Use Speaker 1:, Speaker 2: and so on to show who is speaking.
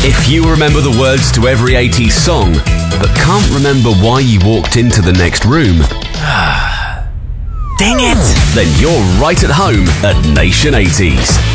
Speaker 1: If you remember the words to every 80s song, but can't remember why you walked into the next room,
Speaker 2: Dang it!
Speaker 1: then you're right at home at Nation 80s.